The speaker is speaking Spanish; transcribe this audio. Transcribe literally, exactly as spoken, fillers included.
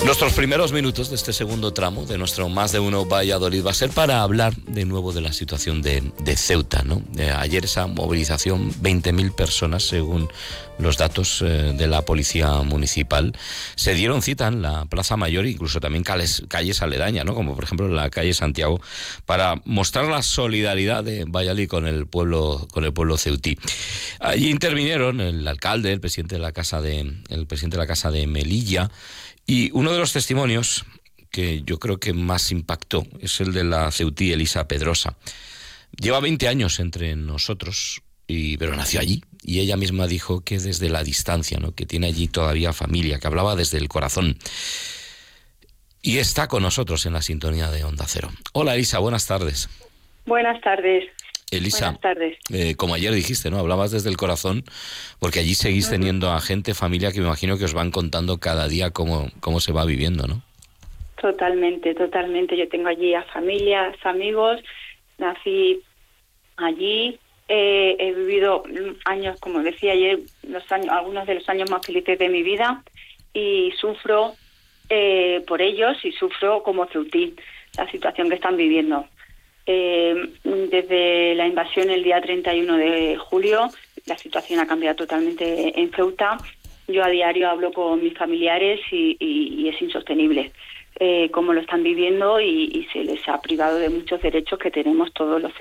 Nuestros primeros minutos de este segundo tramo de nuestro Más de Uno Valladolid va a ser para hablar de nuevo de la situación de, de Ceuta, ¿no? De ayer esa movilización, veinte mil personas según los datos eh, de la policía municipal, se dieron cita en la Plaza Mayor, incluso también calles, calles aledañas, ¿no? Como por ejemplo en la calle Santiago, para mostrar la solidaridad de Valladolid con el pueblo, con el pueblo ceutí. Allí intervinieron el alcalde, el presidente de la casa de, el presidente de la casa de Melilla. Y uno de los testimonios que yo creo que más impactó es el de la ceutí Elisa Pedrosa. Lleva veinte años entre nosotros, y, pero nació allí. Y ella misma dijo que desde la distancia, ¿no? Que tiene allí todavía familia, que hablaba desde el corazón. Y está con nosotros en la sintonía de Onda Cero. Hola Elisa, buenas tardes. Buenas tardes. Elisa, Buenas tardes. Eh, como ayer dijiste, ¿no? Hablabas desde el corazón, porque allí seguís uh-huh. teniendo a gente, familia, que me imagino que os van contando cada día cómo, cómo se va viviendo, ¿no? Totalmente, totalmente. Yo tengo allí a familias, amigos, nací allí, eh, he vivido años, como decía ayer, los años, algunos de los años más felices de mi vida, y sufro eh, por ellos y sufro como ceutí la situación que están viviendo. Eh, desde la invasión el día treinta y uno de julio, la situación ha cambiado totalmente en Ceuta. Yo a diario hablo con mis familiares y, y, y es insostenible eh, cómo lo están viviendo y, y se les ha privado de muchos derechos que tenemos todos los